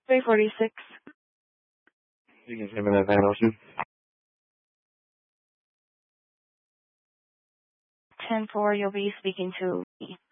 346. You can send me that 902. 10-4, you'll be speaking to me.